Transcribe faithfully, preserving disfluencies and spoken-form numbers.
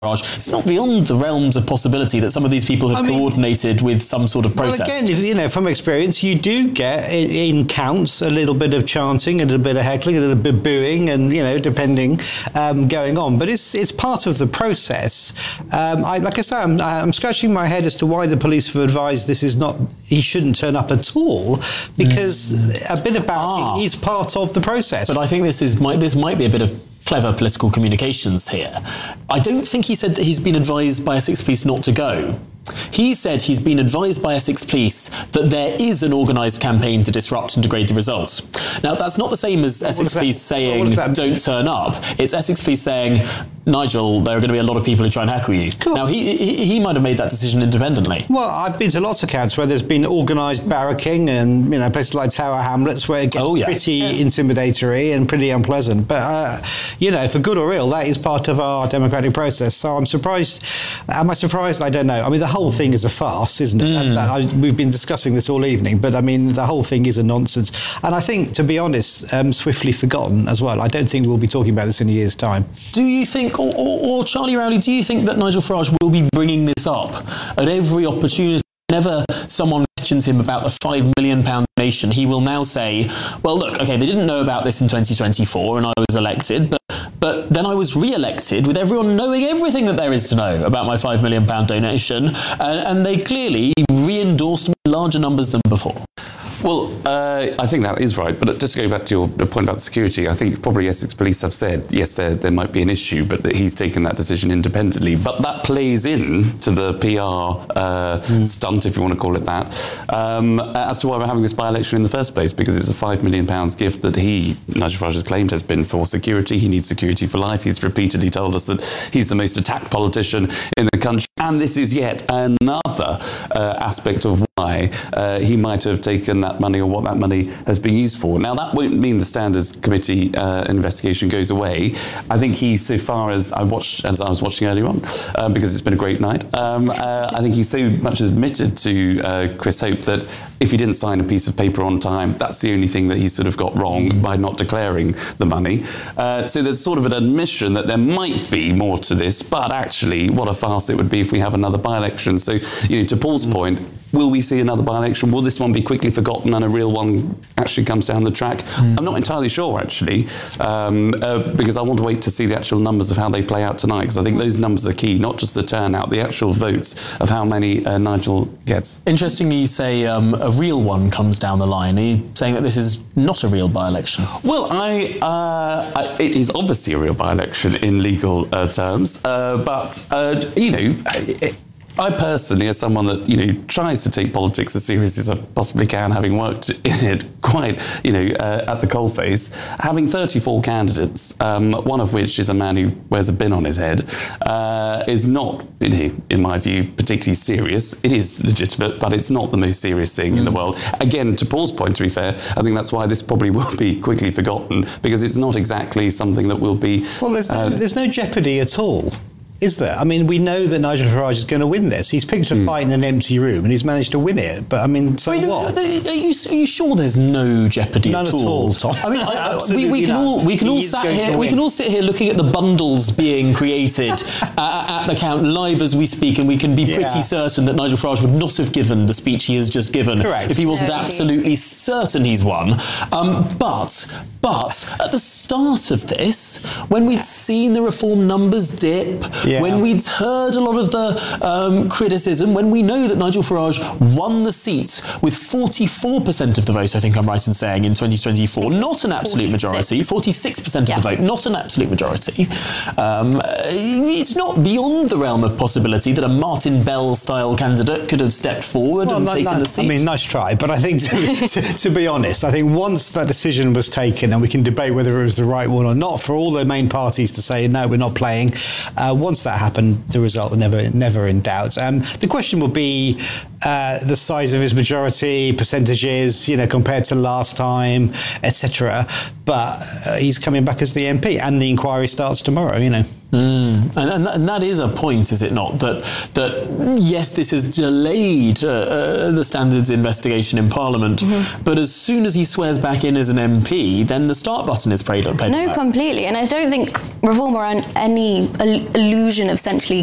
Farage. It's not beyond the realms of possibility that some of these people have I mean, coordinated with some sort of protest. Well, again, if, you know, from experience, you do get in, in counts a little bit of chanting, a little bit of heckling, a little bit of booing, and you know, depending um, going on. But it's it's part of the process. Um, I, like I say, I'm, I'm scratching my head as to why the police have advised this is not. He shouldn't turn up at all, because mm. a bit of barricading ah. is part of the process. But I think this is might this might be a bit of clever political communications here. I don't think he said that he's been advised by Essex Police not to go. He said he's been advised by Essex Police that there is an organised campaign to disrupt and degrade the results. Now, that's not the same as Essex Police saying, don't turn up. It's Essex Police saying, Nigel, there are going to be a lot of people who try and heckle you. Cool. Now, he, he he might have made that decision independently. Well, I've been to lots of counts where there's been organised barracking and, you know, places like Tower Hamlets where it gets oh, yeah. pretty yeah. intimidatory and pretty unpleasant. But, uh, you know, for good or ill, that is part of our democratic process. So I'm surprised. Am I surprised? I don't know. I mean, the whole thing is a farce, isn't it? Mm. That's that. I, we've been discussing this all evening, but I mean, the whole thing is a nonsense. And I think, to be honest, um, swiftly forgotten as well. I don't think we'll be talking about this in a year's time. Do you think, or, or, or Charlie Rowley, do you think that Nigel Farage will be bringing this up at every opportunity? Whenever someone questions him about the five million pound donation, he will now say, well, look, OK, they didn't know about this in twenty twenty-four and I was elected, but but then I was re-elected with everyone knowing everything that there is to know about my five million pound donation, and, and they clearly re-endorsed me in larger numbers than before. Well, uh, I think that is right. But just to go back to your point about security, I think probably Essex Police have said, yes, there, there might be an issue, but that he's taken that decision independently. But that plays in to the P R uh, mm. stunt, if you want to call it that, um, as to why we're having this by-election in the first place, because it's a five million pounds gift that he, Nigel Farage, has claimed has been for security. He needs security for life. He's repeatedly told us that he's the most attacked politician in the country. And this is yet another uh, aspect of why uh, he might have taken that money or what that money has been used for. Now, that won't mean the Standards Committee uh, investigation goes away. I think he, so far as I watched, as I was watching earlier on, um, because it's been a great night, um, uh, I think he so much admitted to uh, Chris Hope that if he didn't sign a piece of paper on time, that's the only thing that he sort of got wrong mm. by not declaring the money. Uh, so there's sort of an admission that there might be more to this, but actually, what a farce it would be if we have another by-election. So, you know, to Paul's mm. point, will we see another by-election? Will this one be quickly forgotten and a real one actually comes down the track? Mm. I'm not entirely sure, actually, um, uh, because I want to wait to see the actual numbers of how they play out tonight, because I think those numbers are key, not just the turnout, the actual votes of how many uh, Nigel gets. Interestingly, you say um, a real one comes down the line. Are you saying that this is not a real by-election? Well, I, uh, I it is obviously a real by-election in legal uh, terms, uh, but, uh, you know, it, I personally, as someone that, you know, tries to take politics as seriously as I possibly can, having worked in it quite, you know, uh, at the coalface, having thirty-four candidates, um, one of which is a man who wears a bin on his head, uh, is not, you know, in my view, particularly serious. It is legitimate, but it's not the most serious thing mm. in the world. Again, to Paul's point, to be fair, I think that's why this probably will be quickly forgotten, because it's not exactly something that will be... Well, there's no, uh, there's no jeopardy at all. Is there? I mean, we know that Nigel Farage is going to win this. He's picked a mm. fight in an empty room and he's managed to win it. But I mean, so Wait, what? Are you, are you sure there's no jeopardy None at all? None at all, Tom. I mean, I, we, we can all we can all sat here we can all sit here looking at the bundles being created uh, at the count live as we speak, and we can be pretty yeah. certain that Nigel Farage would not have given the speech he has just given Correct. if he wasn't no, absolutely certain he's won. Um, but but at the start of this, when we'd seen the Reform numbers dip, yeah. when we'd heard Heard a lot of the um, criticism, when we know that Nigel Farage won the seat with forty-four percent of the vote, I think I'm right in saying, in twenty twenty-four, not an absolute forty-six. Majority, forty-six percent of yeah. the vote, not an absolute majority. Um, it's not beyond the realm of possibility that a Martin Bell-style candidate could have stepped forward well, and that, taken that, the seat. I mean, nice try, but I think, to, to, to be honest, I think once that decision was taken, and we can debate whether it was the right one or not, for all the main parties to say, no, we're not playing, uh, once that happened, the result never never in doubt. Um, the question will be uh, the size of his majority, percentages, you know, compared to last time, et cetera. But uh, he's coming back as the M P, and the inquiry starts tomorrow, you know. Mm. And, and, and that is a point, is it not? That, that yes, this has delayed uh, uh, the standards investigation in Parliament, mm-hmm. but as soon as he swears back in as an M P, then the start button is played on. No, completely. And I don't think reform or any illusion of essentially